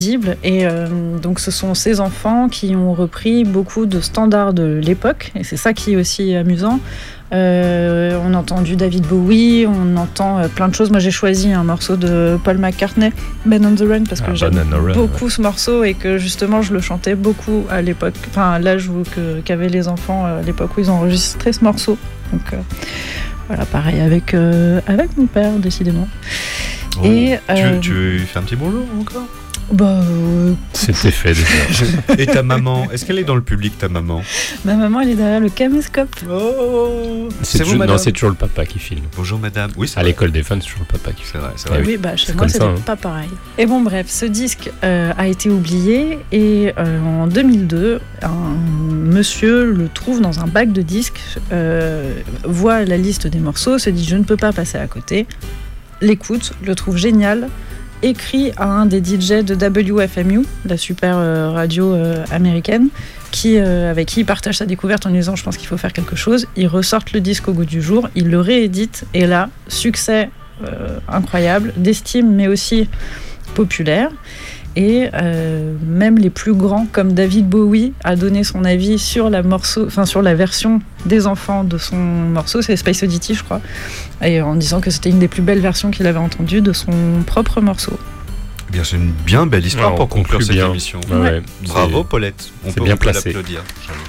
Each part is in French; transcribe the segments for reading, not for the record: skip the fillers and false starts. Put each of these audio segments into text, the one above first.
Et donc ce sont ces enfants qui ont repris beaucoup de standards de l'époque, et c'est ça qui est aussi amusant. On entend du David Bowie, on entend plein de choses. Moi j'ai choisi un morceau de Paul McCartney, Ben on the Run, parce que j'aime beaucoup ce morceau et que justement je le chantais beaucoup à l'époque, enfin à l'âge qu'avaient les enfants à l'époque où ils ont enregistré ce morceau. Donc voilà, pareil avec mon père décidément. Oh. Et tu veux faire un petit bonjour encore? C'était fait déjà. Et ta maman, est-ce qu'elle est dans le public, ta maman? Ma maman, elle est derrière le caméscope. Oh, c'est toujours le papa qui filme. Bonjour madame. Oui, à l'école des fans, c'est toujours le papa qui filme. C'est vrai. Oui, chez moi, c'était pas pareil. Et bon, bref, ce disque a été oublié et en 2002, un monsieur le trouve dans un bac de disques, voit la liste des morceaux, se dit je ne peux pas passer à côté, l'écoute, le trouve génial. Écrit à un des DJ de WFMU, la super radio américaine, avec qui il partage sa découverte en lui disant je pense qu'il faut faire quelque chose. Ils ressortent le disque au goût du jour, ils le rééditent et là, succès incroyable, d'estime mais aussi populaire. Et même les plus grands comme David Bowie a donné son avis sur sur la version des enfants de son morceau, c'est Space Oddity je crois, et en disant que c'était une des plus belles versions qu'il avait entendues de son propre morceau. Eh bien, c'est une bien belle histoire pour conclure cette émission. Ouais. Bravo Paulette, on peut bien l'applaudir.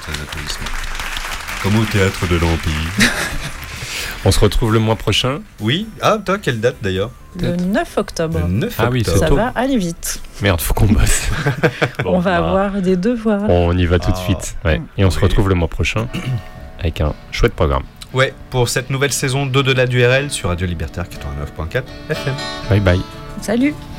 Comme au théâtre de l'Empire. On se retrouve le mois prochain. Oui. Quelle date d'ailleurs? Le 9 octobre. Le 9 octobre. Oui, ça va aller vite. Merde, faut qu'on bosse. On va avoir des devoirs. On y va tout de suite. Ouais. Et on se retrouve le mois prochain avec un chouette programme. Ouais, pour cette nouvelle saison d'Au-delà du RL sur Radio Libertaire 89.4 FM. Bye bye. Salut.